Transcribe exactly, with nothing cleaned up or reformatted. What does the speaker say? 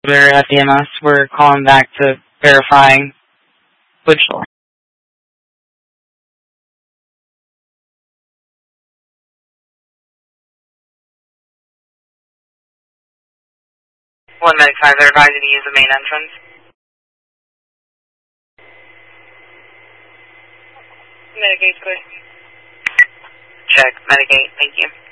We're at the M S. We're calling back to verifying which door. one ninety-five, they're advising to use the main entrance. Mitigate, good. Check, mitigate, thank you.